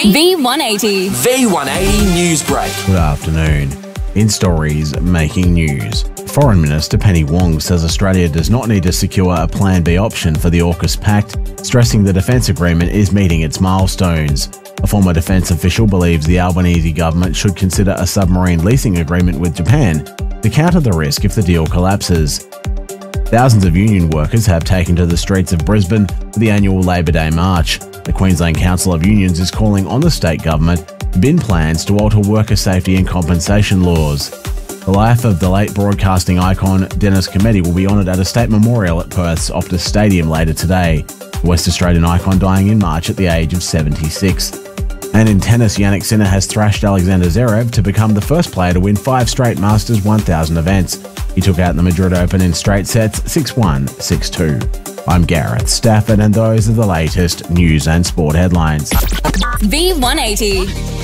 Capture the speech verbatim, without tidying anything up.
V one eighty. V one eighty News Break. Good afternoon. In stories making news, Foreign Minister Penny Wong says Australia does not need to secure a Plan B option for the AUKUS Pact, stressing the defence agreement is meeting its milestones. A former defence official believes the Albanese government should consider a submarine leasing agreement with Japan to counter the risk if the deal collapses. Thousands of union workers have taken to the streets of Brisbane for the annual Labor Day March. The Queensland Council of Unions is calling on the state government to bin plans to alter worker safety and compensation laws. The life of the late broadcasting icon Dennis Cometti will be honoured at a state memorial at Perth's Optus Stadium later today. The West Australian icon dying in March at the age of seventy-six. And in tennis, Jannik Sinner has thrashed Alexander Zverev to become the first player to win five straight Masters one thousand events. He took out the Madrid Open in straight sets six one, six two. I'm Gareth Stafford, and those are the latest news and sport headlines. V one eighty.